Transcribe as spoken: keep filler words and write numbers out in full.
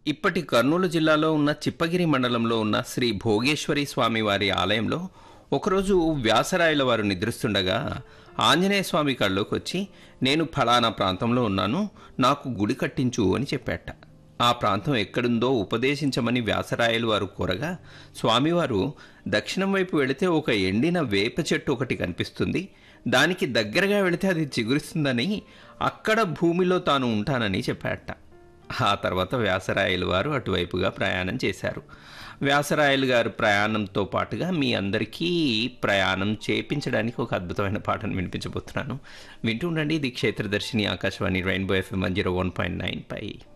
ఇప్పటి కర్నూలు జిల్లాలో ఉన్న చిప్పగిరి మండలంలో ఉన్న శ్రీ భోగేశ్వరి స్వామివారి ఆలయంలో ఒకరోజు వ్యాసరాయల వారు నిద్రిస్తుండగా ఆంజనేయ స్వామి కళ్ళలోకి వచ్చి నేను ఫలానా ప్రాంతంలో ఉన్నాను, నాకు గుడి కట్టించు అని చెప్పాట. ఆ ప్రాంతం ఎక్కడుందో ఉపదేశించమని వ్యాసరాయలు వారు కోరగా స్వామివారు దక్షిణం వైపు వెళితే ఒక ఎండిన వేప చెట్టు ఒకటి కనిపిస్తుంది, దానికి దగ్గరగా వెళితే అది చిగురిస్తుందని, అక్కడ భూమిలో తాను ఉంటానని చెప్పాట. ఆ తర్వాత వ్యాసరాయలు వారు అటువైపుగా ప్రయాణం చేశారు. వ్యాసరాయలు గారు ప్రయాణంతో పాటుగా మీ అందరికీ ప్రయాణం చేయించడానికి ఒక అద్భుతమైన పాటను వినిపించబోతున్నాను. వింటూ ఉండండి. ఇది క్షేత్రదర్శిని Akashvani rainbow FM one zero one point nine పై